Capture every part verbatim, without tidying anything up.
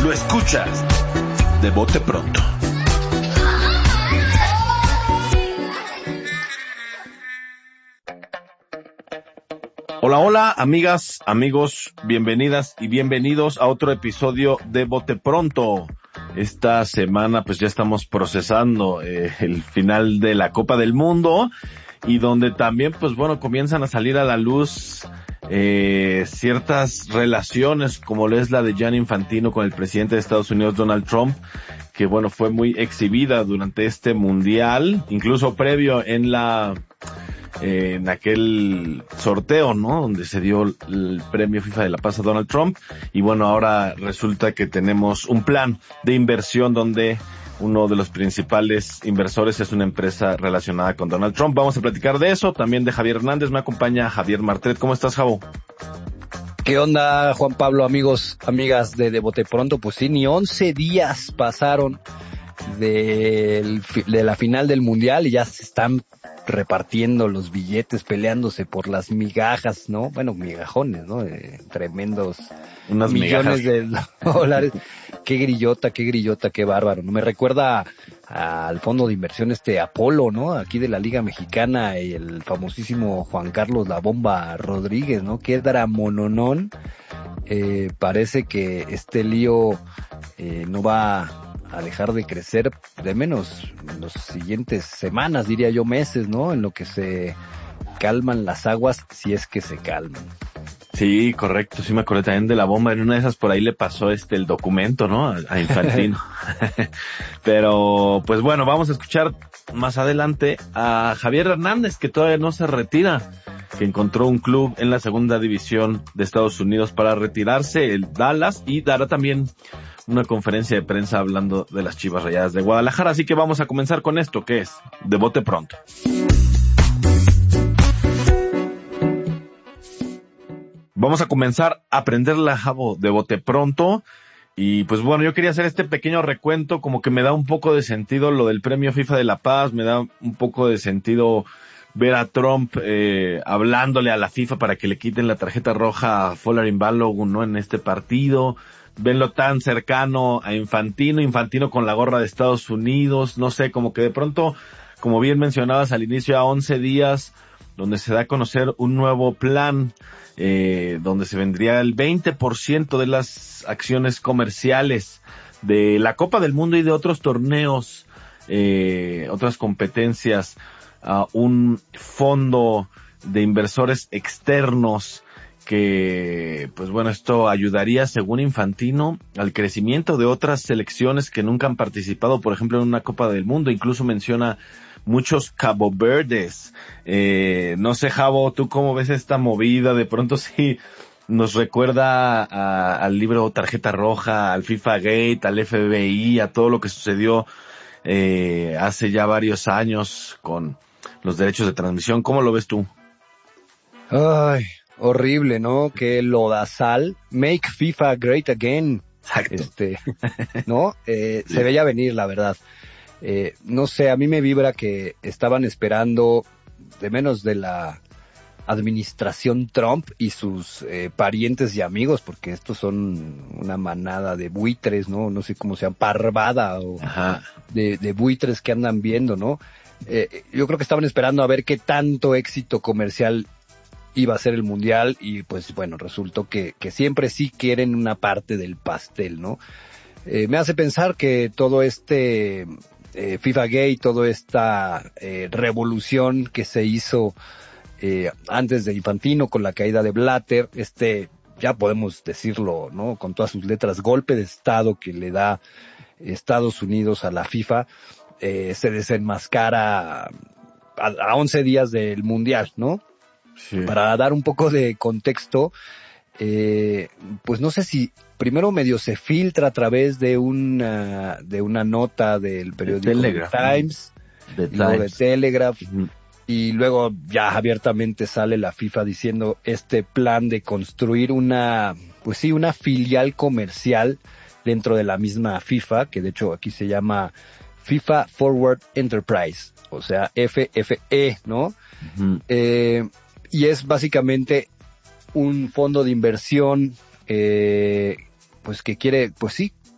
Lo escuchas de bote pronto. Hola, hola, amigas, amigos, bienvenidas y bienvenidos a otro episodio de Bote Pronto. Esta semana pues ya estamos procesando eh, el final de la Copa del Mundo y donde también pues bueno comienzan a salir a la luz eh, ciertas relaciones como es la de Gianni Infantino con el presidente de Estados Unidos Donald Trump, que bueno fue muy exhibida durante este mundial, incluso previo en la Eh, en aquel sorteo, ¿no? Donde se dio el premio FIFA de la Paz a Donald Trump. Y bueno, ahora resulta que tenemos un plan de inversión donde uno de los principales inversores es una empresa relacionada con Donald Trump. Vamos a platicar de eso, también de Javier Hernández. Me acompaña Javier Martret. ¿Cómo estás, Javo? ¿Qué onda, Juan Pablo, amigos, amigas de, de Bote Pronto? Pues sí, ni once días pasaron del, de la final del mundial y ya se están repartiendo los billetes, peleándose por las migajas, ¿no? Bueno, migajones, ¿no? Eh, tremendos Unas millones migajas de dólares. Qué grillota, qué grillota, qué bárbaro, ¿no? Me recuerda al fondo de inversión este Apolo, ¿no? Aquí de la Liga Mexicana, y el famosísimo Juan Carlos La Bomba Rodríguez, ¿no? Qué dramononón. Eh, parece que este lío eh, no va a dejar de crecer, de menos en las siguientes semanas, diría yo meses, ¿no? En lo que se calman las aguas, si es que se calman. Sí, correcto, sí me acordé también de La Bomba. En una de esas por ahí le pasó este el documento, ¿no? A, a Infantino. Pero, pues bueno, vamos a escuchar más adelante a Javier Hernández, que todavía no se retira, que encontró un club en la segunda división de Estados Unidos para retirarse, el Dallas, y dará también una conferencia de prensa hablando de las Chivas Rayadas de Guadalajara. Así que vamos a comenzar con esto, que es de bote pronto. Vamos a comenzar a aprender la Javo de bote pronto. Y pues bueno, yo quería hacer este pequeño recuento, como que me da un poco de sentido lo del premio FIFA de la Paz, me da un poco de sentido ver a Trump eh, hablándole a la FIFA para que le quiten la tarjeta roja a Folarin Balogun, ¿no? En este partido. Verlo tan cercano a Infantino, Infantino con la gorra de Estados Unidos, no sé, como que de pronto, como bien mencionabas al inicio, a once días, donde se da a conocer un nuevo plan, eh, donde se vendría el veinte por ciento de las acciones comerciales de la Copa del Mundo y de otros torneos, eh, otras competencias, a un fondo de inversores externos que, pues bueno, esto ayudaría, según Infantino, al crecimiento de otras selecciones que nunca han participado, por ejemplo, en una Copa del Mundo. Incluso menciona muchos Cabo Verdes. Eh, no sé, Javo, ¿tú cómo ves esta movida? De pronto sí nos recuerda a, al libro Tarjeta Roja, al FIFA Gate, al F B I, a todo lo que sucedió eh, hace ya varios años con los derechos de transmisión. ¿Cómo lo ves tú? Ay, horrible, ¿no? Que lodazal. Make FIFA great again. Exacto. Este, ¿no? Eh, sí. Se veía venir, la verdad. Eh, no sé, a mí me vibra que estaban esperando, de menos de la administración Trump y sus eh, parientes y amigos, porque estos son una manada de buitres, ¿no? No sé cómo se llama, parvada o de, de buitres que andan viendo, ¿no? Eh, yo creo que estaban esperando a ver qué tanto éxito comercial iba a ser el mundial y pues bueno, resultó que, que siempre sí quieren una parte del pastel, ¿no? Eh, me hace pensar que todo este eh, FIFA Gate, toda esta eh, revolución que se hizo eh, antes de Infantino con la caída de Blatter, este, ya podemos decirlo, ¿no? Con todas sus letras, golpe de estado que le da Estados Unidos a la FIFA, eh, se desenmascara a, a once días del mundial, ¿no? Sí. Para dar un poco de contexto, eh, pues no sé si primero medio se filtra a través de una de una nota del periódico The Times, The y luego de Times. Telegraph, Uh-huh. Y luego ya abiertamente sale la FIFA diciendo este plan de construir una, pues sí, una filial comercial dentro de la misma FIFA, que de hecho aquí se llama FIFA Forward Enterprise, o sea, F F E, ¿no? Uh-huh. Eh, y es básicamente un fondo de inversión, eh, pues que quiere, pues sí,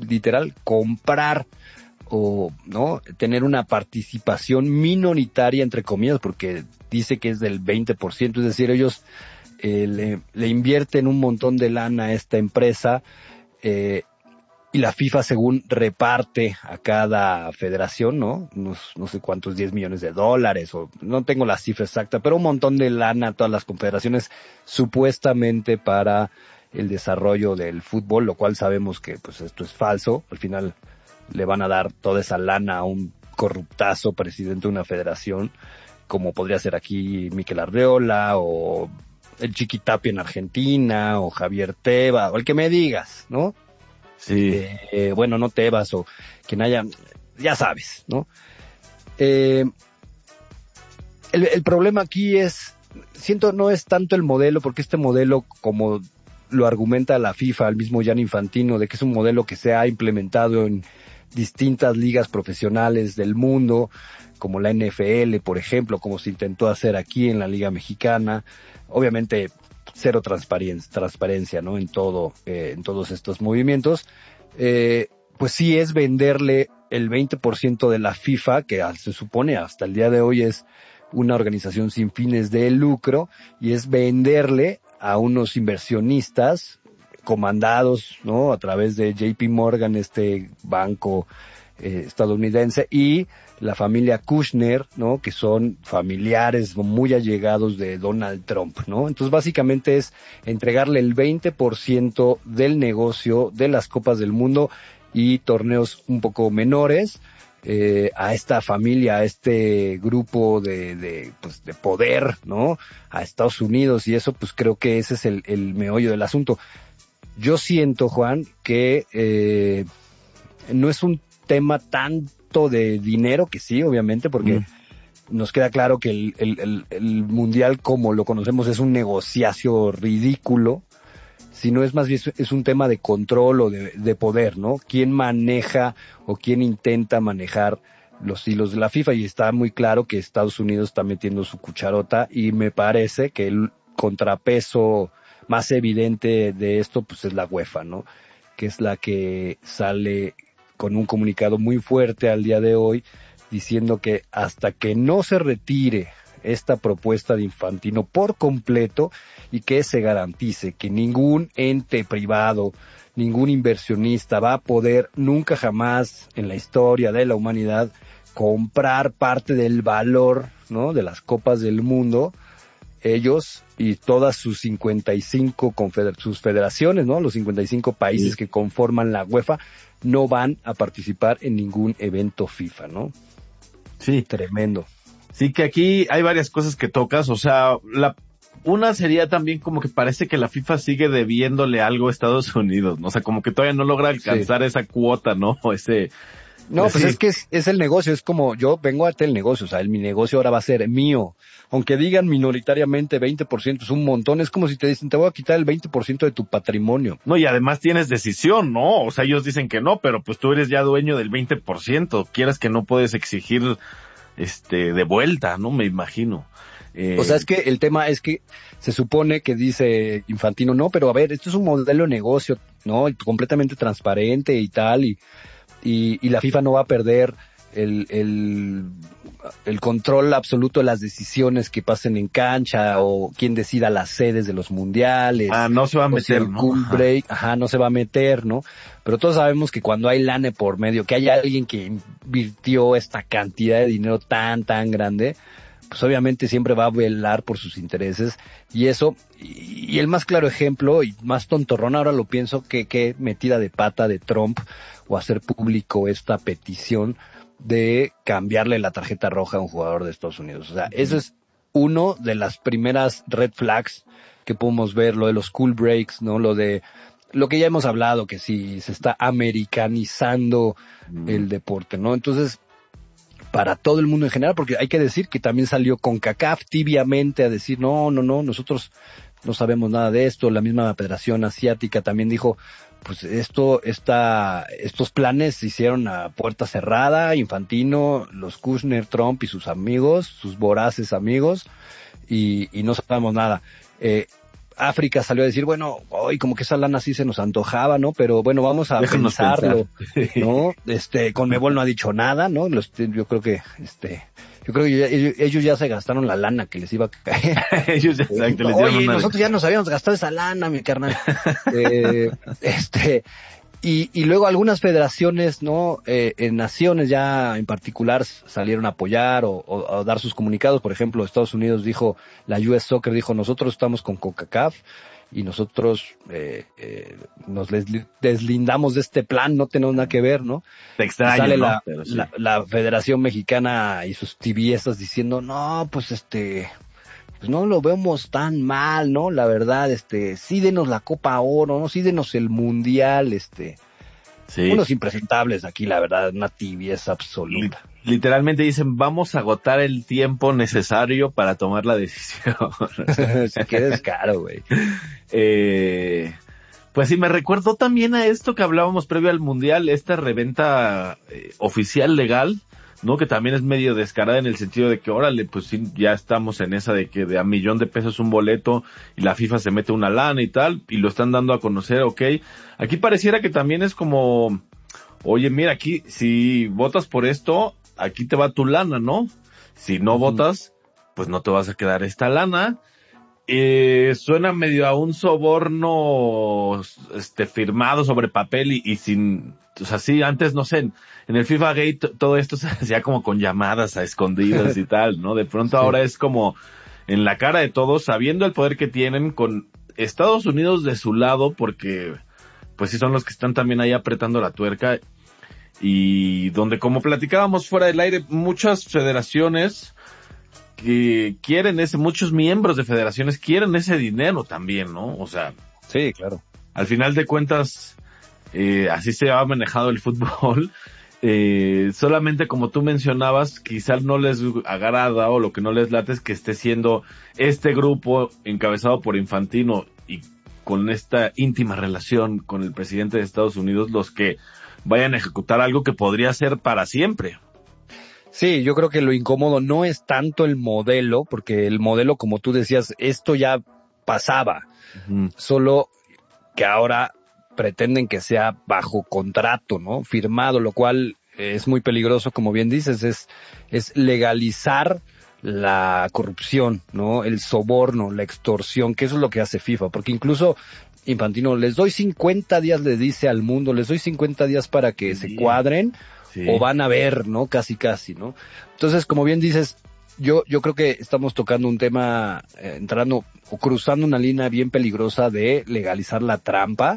literal comprar o no tener una participación minoritaria, entre comillas, porque dice que es del veinte por ciento, es decir, ellos eh, le, le invierten un montón de lana a esta empresa, eh, y la FIFA según reparte a cada federación, ¿no? Unos, no sé cuántos, diez millones de dólares, o no tengo la cifra exacta, pero un montón de lana a todas las confederaciones, supuestamente para el desarrollo del fútbol, lo cual sabemos que pues esto es falso. Al final le van a dar toda esa lana a un corruptazo presidente de una federación, como podría ser aquí Mikel Arreola, o el Chiquitapia en Argentina, o Javier Tebas, o el que me digas, ¿no? Sí. Eh, bueno, no Tebas, o quien haya, ya sabes, ¿no? Eh, el, el problema aquí es, siento, no es tanto el modelo, porque este modelo, como lo argumenta la FIFA, el mismo Gianni Infantino, de que es un modelo que se ha implementado en distintas ligas profesionales del mundo, como la N F L, por ejemplo, como se intentó hacer aquí en la Liga Mexicana. Obviamente, cero transparencia, transparencia, ¿no? En todo, eh, en todos estos movimientos. Eh, pues sí es venderle el veinte por ciento de la FIFA, que se supone hasta el día de hoy es una organización sin fines de lucro, y es venderle a unos inversionistas comandados, ¿no? A través de J P Morgan, este banco eh, estadounidense, y la familia Kushner, ¿no? Que son familiares muy allegados de Donald Trump, ¿no? Entonces básicamente es entregarle el veinte por ciento del negocio de las Copas del Mundo y torneos un poco menores, eh, a esta familia, a este grupo de, de, pues, de poder, ¿no? A Estados Unidos, y eso, pues creo que ese es el, el meollo del asunto. Yo siento, Juan, que eh, no es un tema tanto de dinero, que sí, obviamente, porque mm. nos queda claro que el, el, el, el mundial como lo conocemos es un negociacio ridículo, sino es más bien es un tema de control o de, de poder, ¿no? ¿Quién maneja o quién intenta manejar los hilos de la FIFA? Y está muy claro que Estados Unidos está metiendo su cucharota, y me parece que el contrapeso más evidente de esto pues es la UEFA, ¿no? Que es la que sale con un comunicado muy fuerte al día de hoy diciendo que hasta que no se retire esta propuesta de Infantino por completo y que se garantice que ningún ente privado, ningún inversionista va a poder nunca jamás en la historia de la humanidad comprar parte del valor, ¿no? De las copas del mundo, ellos y todas sus cincuenta y cinco confeder- sus federaciones, ¿no? Los cincuenta y cinco países sí. que conforman la UEFA no van a participar en ningún evento FIFA, ¿no? Sí. Tremendo. Sí, que aquí hay varias cosas que tocas, o sea, la una sería también como que parece que la FIFA sigue debiéndole algo a Estados Unidos, ¿no? O sea, como que todavía no logra alcanzar sí. esa cuota, ¿no? O ese... No, pues, pues sí. es que es, es el negocio, es como yo vengo a hacer el negocio, o sea, el, mi negocio ahora va a ser mío. Aunque digan minoritariamente veinte por ciento es un montón, es como si te dicen, te voy a quitar el veinte por ciento de tu patrimonio. No, y además tienes decisión, ¿no? O sea, ellos dicen que no, pero pues tú eres ya dueño del veinte por ciento, quieras que no puedes exigir este de vuelta, ¿no? Me imagino. Eh... O sea, es que el tema es que se supone que dice Infantino, no, pero a ver, esto es un modelo de negocio, ¿no? Completamente transparente y tal, y Y, y la FIFA no va a perder el, el, el control absoluto de las decisiones que pasen en cancha, o quién decida las sedes de los mundiales. Ah, no se va a meter, ¿no? Cool break, ajá. ajá, no se va a meter, ¿no? Pero todos sabemos que cuando hay lana por medio, que hay alguien que invirtió esta cantidad de dinero tan, tan grande, pues obviamente siempre va a velar por sus intereses, y eso, y, y el más claro ejemplo, y más tontorrón ahora lo pienso, que, que metida de pata de Trump, o hacer público esta petición de cambiarle la tarjeta roja a un jugador de Estados Unidos. O sea, uh-huh. eso es uno de las primeras red flags que podemos ver, lo de los cool breaks, ¿no? Lo de, lo que ya hemos hablado, que si se está americanizando uh-huh. el deporte, ¿no? Entonces, para todo el mundo en general, porque hay que decir que también salió CONCACAF tibiamente a decir, no, no, no, nosotros no sabemos nada de esto. La misma Federación Asiática también dijo, pues esto, esta, estos planes se hicieron a puerta cerrada, Infantino, los Kushner, Trump y sus amigos, sus voraces amigos, y, y no sabemos nada. Eh, África salió a decir, bueno, hoy como que esa lana sí se nos antojaba, ¿no? Pero bueno, vamos a Déjanos pensarlo, pensar. ¿no? Este, Conmebol no ha dicho nada, ¿no? Los, yo creo que, este, yo creo que ya- ellos, ellos ya se gastaron la lana que les iba a caer. Ellos ya, exacto, les dieron Oye, una... nosotros ya nos habíamos gastado esa lana, mi carnal. Eh, este, y, y luego algunas federaciones, ¿no? Eh, en naciones ya en particular salieron a apoyar o, o, o dar sus comunicados. Por ejemplo, Estados Unidos dijo, la U S Soccer dijo, nosotros estamos con CONCACAF y nosotros eh, eh, nos desli- deslindamos de este plan, no tenemos nada que ver, ¿no? Te Y extraño, sale ¿no? la, Pero sí. la, la Federación Mexicana y sus tibiezas diciendo, no, pues este, pues no lo vemos tan mal, ¿no? La verdad, este, sí denos la Copa Oro, ¿no? Sí denos el Mundial, este, Sí. unos impresentables aquí, la verdad, una tibieza Li- absoluta. Literalmente dicen, vamos a agotar el tiempo necesario para tomar la decisión. Si quieres caro, güey. Eh, pues sí, me recuerdo también a esto que hablábamos previo al Mundial, esta reventa eh, oficial legal, ¿no? Que también es medio descarada en el sentido de que, órale, pues sí, ya estamos en esa de que de a millón de pesos un boleto y la FIFA se mete una lana y tal, y lo están dando a conocer, ok. Aquí pareciera que también es como, oye, mira, aquí, si votas por esto, aquí te va tu lana, ¿no? Si no Ujú. votas, pues no te vas a quedar esta lana. Eh, suena medio a un soborno, este, firmado sobre papel y, y sin, o sea, sí, antes, no sé, en, en el FIFA Gate t- todo esto se hacía como con llamadas a escondidas y tal, ¿no? De pronto Sí. ahora es como en la cara de todos, sabiendo el poder que tienen, con Estados Unidos de su lado, porque, pues sí son los que están también ahí apretando la tuerca, y donde, como platicábamos fuera del aire, muchas federaciones que quieren ese, muchos miembros de federaciones quieren ese dinero también, ¿no? O sea, Sí, claro. al final de cuentas, eh, así se ha manejado el fútbol. Eh, solamente como tú mencionabas, quizás no les agrada o lo que no les late es que esté siendo este grupo encabezado por Infantino y con esta íntima relación con el presidente de Estados Unidos los que vayan a ejecutar algo que podría ser para siempre. Sí, yo creo que lo incómodo no es tanto el modelo, porque el modelo, como tú decías, esto ya pasaba, Ujú. solo que ahora pretenden que sea bajo contrato, ¿no? Firmado, lo cual es muy peligroso, como bien dices, es, es legalizar la corrupción, ¿no? El soborno, la extorsión, que eso es lo que hace FIFA, porque incluso Infantino, les doy cincuenta días, le dice al mundo, les doy cincuenta días para que se Sí. cuadren, Sí. o van a ver, ¿no? Casi, casi, ¿no? Entonces, como bien dices, yo, yo creo que estamos tocando un tema, eh, entrando o cruzando una línea bien peligrosa de legalizar la trampa,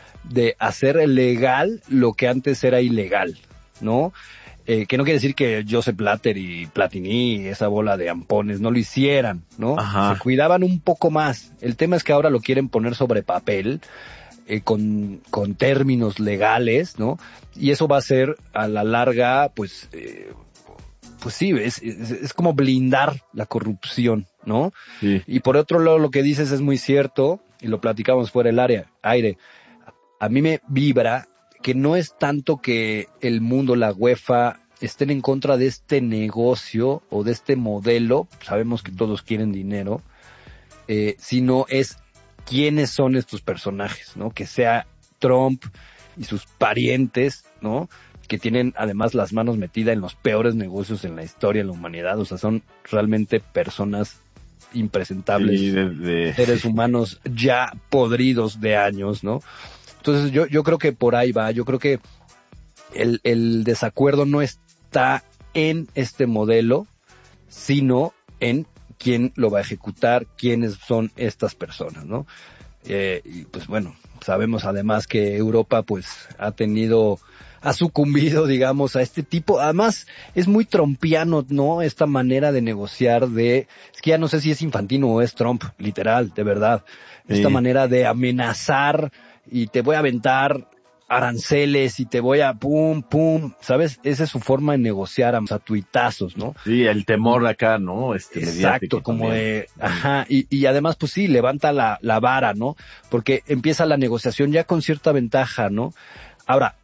de hacer legal lo que antes era ilegal, ¿no? Eh, que no quiere decir que Joseph Blatter y Platini, esa bola de ampones, no lo hicieran, ¿no? Ajá. Se cuidaban un poco más. El tema es que ahora lo quieren poner sobre papel, eh, con, con términos legales, ¿no? Y eso va a ser a la larga, pues, eh, pues sí, es, es, es como blindar la corrupción, ¿no? Sí. Y por otro lado, lo que dices es muy cierto, y lo platicamos fuera del área, aire. A mí me vibra que no es tanto que el mundo, la UEFA, estén en contra de este negocio o de este modelo, sabemos que todos quieren dinero, eh, sino es quiénes son estos personajes, ¿no? Que sea Trump y sus parientes, ¿no? Que tienen además las manos metidas en los peores negocios en la historia de la humanidad, o sea, son realmente personas impresentables, Sí, de, de... seres humanos ya podridos de años, ¿no? Entonces yo, yo creo que por ahí va, yo creo que el, el desacuerdo no está en este modelo, sino en quién lo va a ejecutar, quiénes son estas personas, ¿no? Eh, y pues bueno, sabemos además que Europa pues ha tenido, ha sucumbido, digamos, a este tipo, además es muy trompiano, ¿no? Esta manera de negociar de, es que ya no sé si es Infantino o es Trump, literal, de verdad, esta Sí. manera de amenazar y te voy a aventar aranceles y te voy a pum, pum, ¿sabes? Esa es su forma de negociar, a tuitazos, ¿no? Sí, el temor acá, ¿no? Este, Exacto, mediático como también. de, ajá, y, y además pues sí, levanta la, la vara, ¿no? Porque empieza la negociación ya con cierta ventaja, ¿no? Ahora,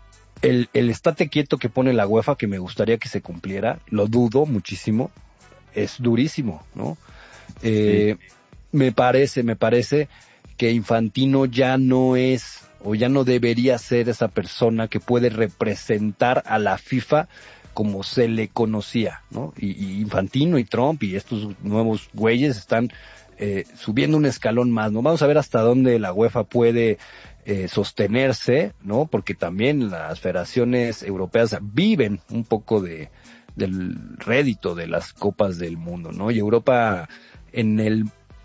el, el estate quieto que pone la UEFA, que me gustaría que se cumpliera, lo dudo muchísimo, es durísimo, ¿no? Eh, me parece, me parece que Infantino ya no es, o ya no debería ser esa persona que puede representar a la FIFA como se le conocía, ¿no? Y, y Infantino y Trump y estos nuevos güeyes están eh, subiendo un escalón más, ¿no? Vamos a ver hasta dónde la UEFA puede eh, sostenerse, ¿no? Porque también las federaciones europeas viven un poco de del rédito de las copas del mundo, ¿no? Y Europa en el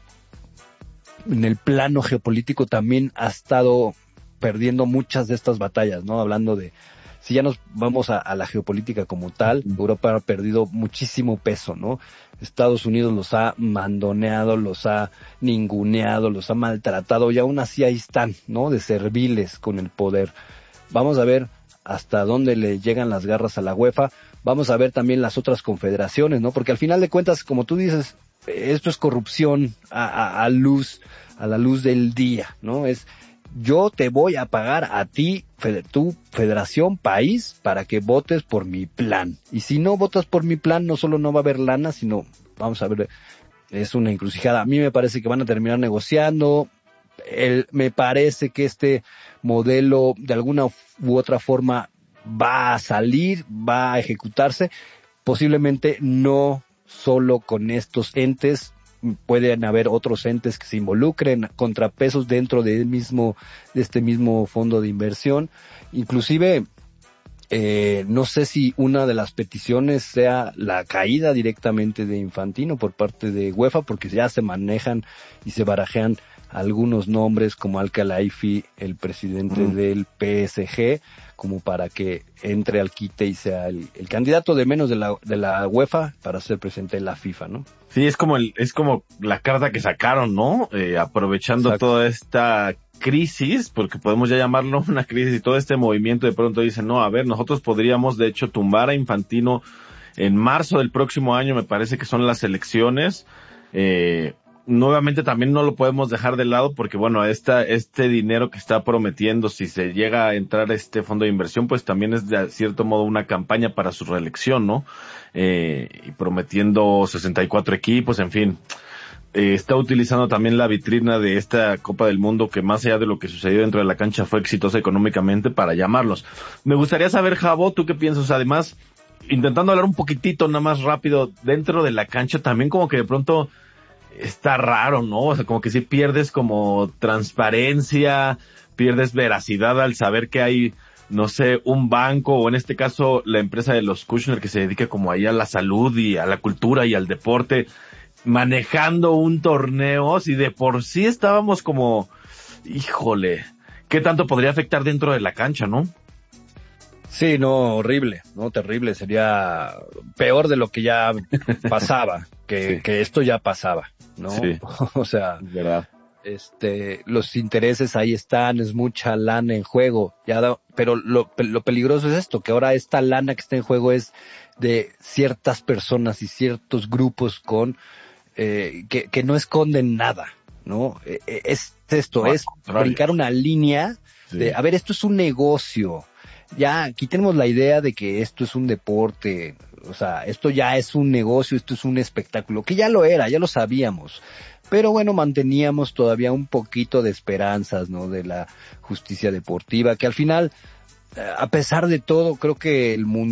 en el plano geopolítico también ha estado perdiendo muchas de estas batallas, ¿no? Hablando de, si ya nos vamos a, a la geopolítica como tal, Europa ha perdido muchísimo peso, ¿no? Estados Unidos los ha mandoneado, los ha ninguneado, los ha maltratado y aún así ahí están, ¿no? De serviles con el poder. Vamos a ver hasta dónde le llegan las garras a la UEFA. Vamos a ver también las otras confederaciones, ¿no? Porque al final de cuentas, como tú dices, esto es corrupción a, a, a luz, a la luz del día, ¿no? Es, yo te voy a pagar a ti, fede, tu federación, país, para que votes por mi plan. Y si no votas por mi plan, no solo no va a haber lana, sino, vamos a ver, es una encrucijada. A mí me parece que van a terminar negociando. El, me parece que este modelo, de alguna u otra forma, va a salir, va a ejecutarse, posiblemente no solo con estos entes, pueden haber otros entes que se involucren, contrapesos dentro de, mismo, de este mismo fondo de inversión. Inclusive, eh, no sé si una de las peticiones sea la caída directamente de Infantino por parte de UEFA, porque ya se manejan y se barajean algunos nombres como Al-Khelaifi, el presidente mm. del P S G, como para que entre al quite y sea el, el candidato de menos de la, de la UEFA para ser presidente de la FIFA, ¿no? Sí, es como el, es como la carta que sacaron, ¿no? Eh, aprovechando Exacto. toda esta crisis, porque podemos ya llamarlo una crisis, y todo este movimiento de pronto dicen, no, a ver, nosotros podríamos de hecho tumbar a Infantino en marzo del próximo año, me parece que son las elecciones, eh, nuevamente también no lo podemos dejar de lado porque bueno, esta, este dinero que está prometiendo, si se llega a entrar a este fondo de inversión, pues también es de cierto modo una campaña para su reelección, ¿no? Eh, y prometiendo sesenta y cuatro equipos, en fin. Eh, está utilizando también la vitrina de esta Copa del Mundo que más allá de lo que sucedió dentro de la cancha fue exitosa económicamente para llamarlos. Me gustaría saber, Javo, ¿tú qué piensas? Además, intentando hablar un poquitito nada más rápido, dentro de la cancha también como que de pronto está raro, ¿no? O sea, como que sí pierdes como transparencia, pierdes veracidad al saber que hay, no sé, un banco o en este caso la empresa de los Kushner que se dedica como ahí a la salud y a la cultura y al deporte, manejando un torneo, si de por sí estábamos como, híjole, ¿qué tanto podría afectar dentro de la cancha, no? Sí, no, horrible, no, terrible, sería peor de lo que ya pasaba, que, sí. que esto ya pasaba, ¿no? Sí. O sea, verdad. este, los intereses ahí están, es mucha lana en juego, ya da, pero lo, lo peligroso es esto, que ahora esta lana que está en juego es de ciertas personas y ciertos grupos con, eh, que, que no esconden nada, ¿no? Es esto, no, es brincar una línea sí. de, a ver, esto es un negocio. Ya quitemos la idea de que esto es un deporte, o sea, esto ya es un negocio, esto es un espectáculo, que ya lo era, ya lo sabíamos, pero bueno, manteníamos todavía un poquito de esperanzas, ¿no? De la justicia deportiva, que al final, a pesar de todo, creo que el mundo